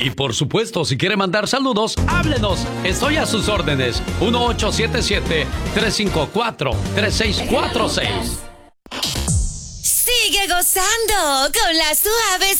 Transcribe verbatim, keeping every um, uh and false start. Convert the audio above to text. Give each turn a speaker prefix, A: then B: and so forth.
A: Y por supuesto, si quiere mandar saludos, háblenos. Estoy a sus órdenes. uno ocho siete siete, tres cinco cuatro, tres seis cuatro seis.
B: Sigue gozando con la suave